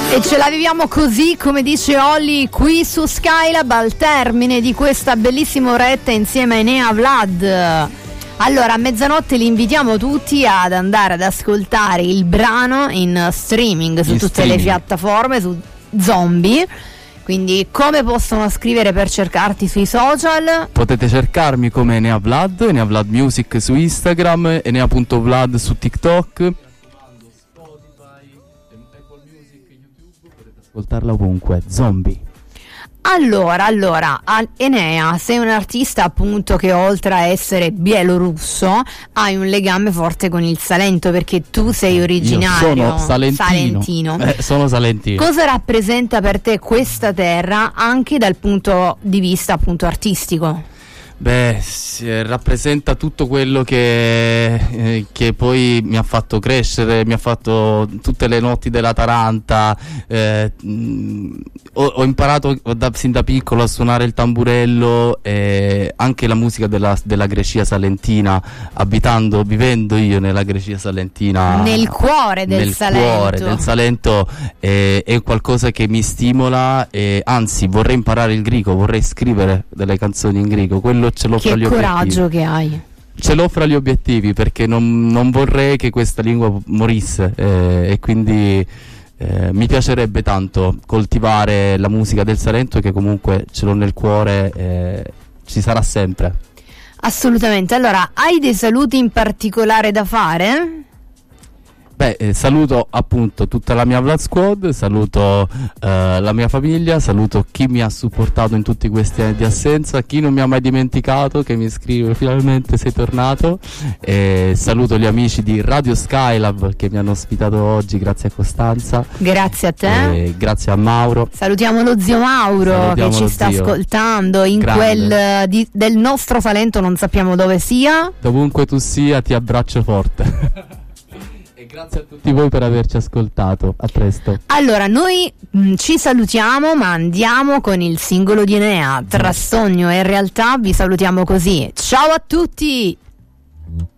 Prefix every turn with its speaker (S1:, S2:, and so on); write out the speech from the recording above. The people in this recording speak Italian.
S1: E ce la viviamo così, come dice Olly, qui su Skylab, al termine di questa bellissima oretta insieme a Enea Vlad. Allora, a mezzanotte li invitiamo tutti ad andare ad ascoltare il brano in streaming su tutte le piattaforme, su Zombie. Quindi come possono scrivere per cercarti sui social?
S2: Potete cercarmi come Enea Vlad, Enea Vlad Music su Instagram, Enea.Vlad su TikTok. Ascoltarla ovunque, Zombie.
S1: Allora, Enea, sei un artista appunto che oltre a essere bielorusso hai un legame forte con il Salento, perché tu sei originario.
S2: Io sono salentino. Sono salentino.
S1: Cosa rappresenta per te questa terra anche dal punto di vista appunto artistico?
S2: Beh, rappresenta tutto quello che poi mi ha fatto crescere, mi ha fatto tutte le notti della Taranta. Ho imparato sin da piccolo a suonare il tamburello e anche la musica della Grecia salentina, vivendo io nella Grecia salentina,
S1: nel cuore del Salento.
S2: Cuore del Salento, è qualcosa che mi stimola, e anzi vorrei imparare il greco, vorrei scrivere delle canzoni in greco. Quello ce l'ho fra gli obiettivi.
S1: Che coraggio che hai.
S2: Ce l'ho fra gli obiettivi, perché non vorrei che questa lingua morisse, e quindi mi piacerebbe tanto coltivare la musica del Salento, che comunque ce l'ho nel cuore, ci sarà sempre.
S1: Assolutamente. Allora, hai dei saluti in particolare da fare?
S2: Beh, saluto appunto tutta la mia Vlad Squad, saluto la mia famiglia, saluto chi mi ha supportato in tutti questi anni di assenza, chi non mi ha mai dimenticato, che mi scrive finalmente sei tornato, e saluto gli amici di Radio Skylab che mi hanno ospitato oggi, grazie a Costanza.
S1: Grazie a te.
S2: E grazie a Mauro.
S1: Salutiamo lo zio Mauro che ci sta ascoltando in del nostro Salento, non sappiamo dove sia.
S2: Dovunque tu sia, ti abbraccio forte. Grazie a tutti voi per averci ascoltato, a presto.
S1: Allora, noi ci salutiamo, ma andiamo con il singolo di Enea, tra sogno e realtà. Vi salutiamo così. Ciao a tutti!